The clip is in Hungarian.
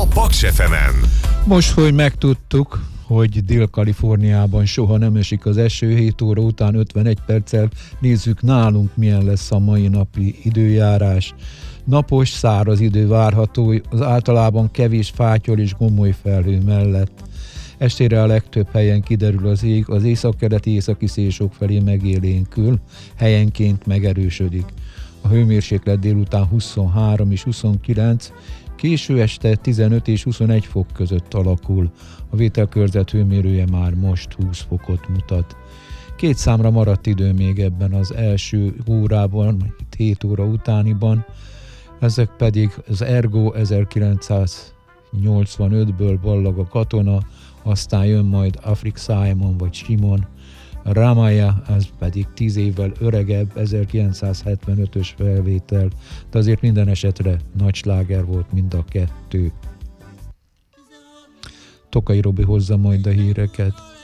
Paks FM-en. Most, hogy megtudtuk, hogy Dél-Kaliforniában soha nem esik az eső, 7 óra után 51 perccel nézzük nálunk, milyen lesz a mai napi időjárás. Napos, száraz idő várható, az általában kevés fátyol és gomoly felhő mellett. Estére a legtöbb helyen kiderül az ég, az északkeleti északi szélsők felé megélénkül, helyenként megerősödik. A hőmérséklet délután 23 és 29, késő este 15 és 21 fok között alakul. A vételkörzet hőmérője már most 20 fokot mutat. 2 számra maradt idő még ebben az első órában, 7 óra utániban. Ezek pedig az Ergo 1985-ből ballag a katona, aztán jön majd Afrik Simon vagy Simon, a Ramaya, az pedig 10 évvel öregebb, 1975-ös felvétel, de azért minden esetre nagy sláger volt mind a kettő. Tokai Robi hozza majd a híreket.